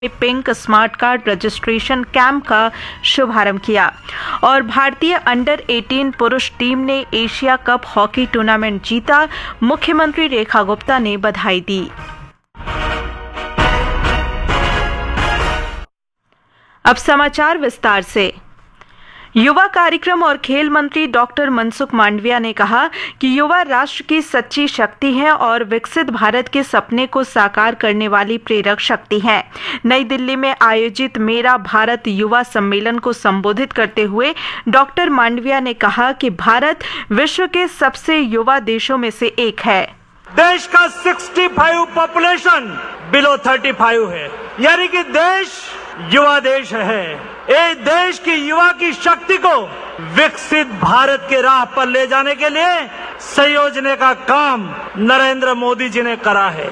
Pink smart card registration camp का शुभारंभ किया और भारतीय अंडर 18 पुरुष टीम ने एशिया कप हॉकी टूर्नामेंट जीता। मुख्यमंत्री रेखा गुप्ता ने बधाई दी। अब समाचार विस्तार से। युवा कार्यक्रम और खेल मंत्री डॉक्टर मनसुख मांडविया ने कहा कि युवा राष्ट्र की सच्ची शक्ति है और विकसित भारत के सपने को साकार करने वाली प्रेरक शक्ति है। नई दिल्ली में आयोजित मेरा भारत युवा सम्मेलन को संबोधित करते हुए डॉक्टर मांडविया ने कहा कि भारत विश्व के सबसे युवा देशों में से एक है। देश का 65 पॉपुलेशन बिलो 35 है, यानी कि देश युवा देश है। ये देश की युवा की शक्ति को विकसित भारत के राह पर ले जाने के लिए संयोजने का काम नरेंद्र मोदी जी ने करा है।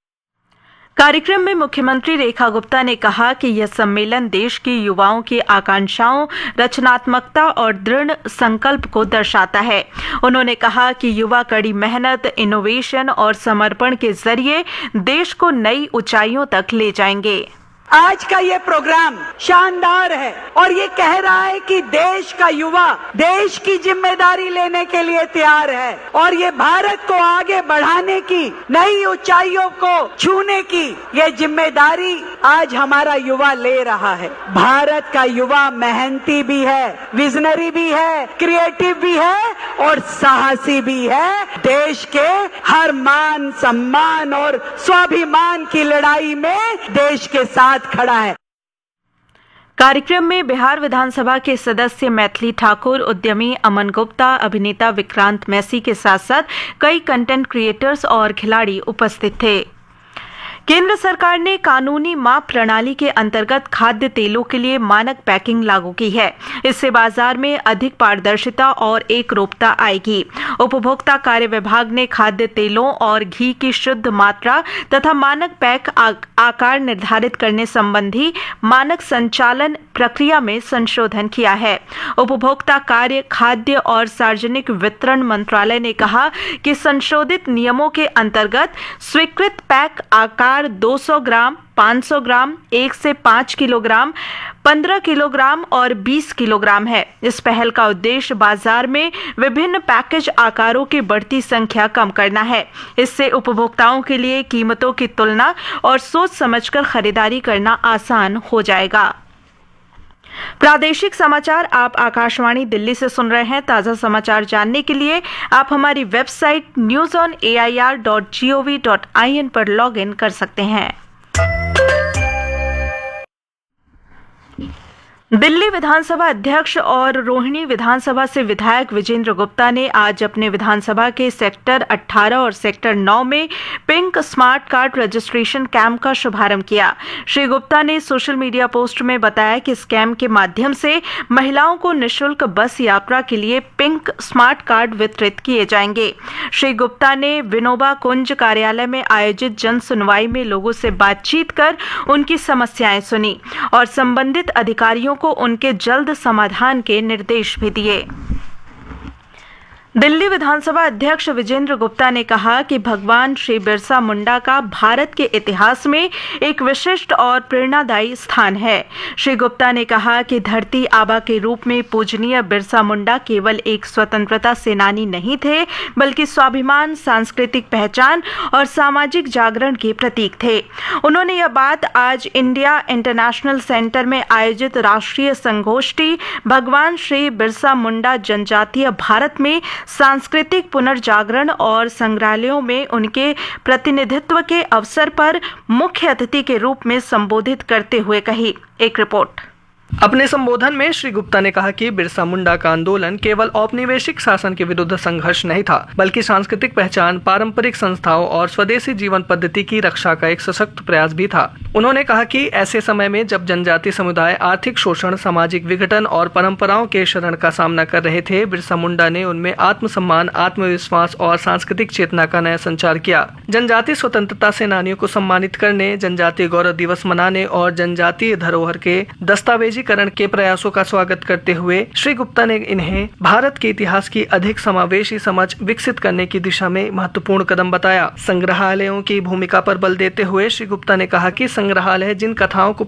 कार्यक्रम में मुख्यमंत्री रेखा गुप्ता ने कहा कि यह सम्मेलन देश के युवाओं की आकांक्षाओं, रचनात्मकता और दृढ़ संकल्प को दर्शाता है। उन्होंने कहा कि युवा कड़ी मेहनत, इनोवेशन और समर्पण के जरिए देश को नई ऊंचाइयों तक ले जाएंगे। आज का ये प्रोग्राम शानदार है और ये कह रहा है कि देश का युवा देश की जिम्मेदारी लेने के लिए तैयार है और ये भारत को आगे बढ़ाने की, नई ऊंचाइयों को छूने की ये जिम्मेदारी आज हमारा युवा ले रहा है। भारत का युवा मेहनती भी है, विजनरी भी है, क्रिएटिव भी है और साहसी भी है। देश के हर मान सम्मान और स्वाभिमान की लड़ाई में देश के साथ खड़ा है। कार्यक्रम में बिहार विधानसभा के सदस्य मैथिली ठाकुर, उद्यमी अमन गुप्ता, अभिनेता विक्रांत मैसी के साथ साथ कई कंटेंट क्रिएटर्स और खिलाड़ी उपस्थित थे। केंद्र सरकार ने कानूनी माप प्रणाली के अंतर्गत खाद्य तेलों के लिए मानक पैकिंग लागू की है। इससे बाजार में अधिक पारदर्शिता और एकरूपता आएगी। उपभोक्ता कार्य विभाग ने खाद्य तेलों और घी की शुद्ध मात्रा तथा मानक पैक आकार निर्धारित करने संबंधी मानक संचालन प्रक्रिया में संशोधन किया है। उपभोक्ता कार्य, खाद्य और सार्वजनिक वितरण मंत्रालय ने कहा कि संशोधित नियमों के अंतर्गत स्वीकृत पैक आकार 200 ग्राम, 500 ग्राम, 1 से 5 किलोग्राम, 15 किलोग्राम और 20 किलोग्राम है। इस पहल का उद्देश्य बाजार में विभिन्न पैकेज आकारों की बढ़ती संख्या कम करना है। इससे उपभोक्ताओं के लिए कीमतों की तुलना और सोच समझकर खरीदारी करना आसान हो जाएगा। प्रादेशिक समाचार आप आकाशवाणी दिल्ली से सुन रहे हैं। ताजा समाचार जानने के लिए आप हमारी वेबसाइट newsonair.gov.in पर लॉग इन कर सकते हैं। दिल्ली विधानसभा अध्यक्ष और रोहिणी विधानसभा से विधायक विजेंद्र गुप्ता ने आज अपने विधानसभा के सेक्टर 18 और सेक्टर 9 में pink smart card registration camp का शुभारंभ किया। श्री गुप्ता ने सोशल मीडिया पोस्ट में बताया कि इस कैंप के माध्यम से महिलाओं को निःशुल्क बस यात्रा के लिए पिंक स्मार्ट कार्ड वितरित किए जाएंगे। श्री गुप्ता ने विनोबा कुंज कार्यालय में आयोजित जन सुनवाई में लोगों से बातचीत कर उनकी समस्याएं सुनी और संबंधित अधिकारियों को उनके जल्द समाधान के निर्देश भी दिए। दिल्ली विधानसभा अध्यक्ष विजेंद्र गुप्ता ने कहा कि भगवान श्री बिरसा मुंडा का भारत के इतिहास में एक विशिष्ट और प्रेरणादायी स्थान है। श्री गुप्ता ने कहा कि धरती आबा के रूप में पूजनीय बिरसा मुंडा केवल एक स्वतंत्रता सेनानी नहीं थे, बल्कि स्वाभिमान, सांस्कृतिक पहचान और सामाजिक जागरण के प्रतीक थे। उन्होंने यह बात आज इंडिया इंटरनेशनल सेंटर में आयोजित राष्ट्रीय संगोष्ठी भगवान श्री बिरसा मुंडा जनजातीय भारत में सांस्कृतिक पुनर्जागरण और संग्रहालयों में उनके प्रतिनिधित्व के अवसर पर मुख्य अतिथि के रूप में संबोधित करते हुए कही। एक रिपोर्ट। अपने संबोधन में श्री गुप्ता ने कहा कि बिरसा मुंडा का आंदोलन केवल औपनिवेशिक शासन के विरुद्ध संघर्ष नहीं था, बल्कि सांस्कृतिक पहचान, पारंपरिक संस्थाओं और स्वदेशी जीवन पद्धति की रक्षा का एक सशक्त प्रयास भी था। उन्होंने कहा कि ऐसे समय में जब जनजातीय समुदाय आर्थिक शोषण, सामाजिक विघटन और परंपराओं के शरण का सामना कर रहे थे, बिरसा मुंडा ने उनमें आत्मसम्मान, आत्मविश्वास और सांस्कृतिक चेतना का नया संचार किया। जनजातीय स्वतंत्रता सेनानियों को सम्मानित करने, जनजातीय गौरव दिवस मनाने और जनजातीय धरोहर के दस्तावेजी निजीकरण के प्रयासों का स्वागत करते हुए श्री गुप्ता ने इन्हें भारत के इतिहास की अधिक समावेशी समझ विकसित करने की दिशा में महत्वपूर्ण कदम बताया। संग्रहालयों की भूमिका पर बल देते हुए श्री गुप्ता ने कहा कि संग्रहालय जिन कथाओं को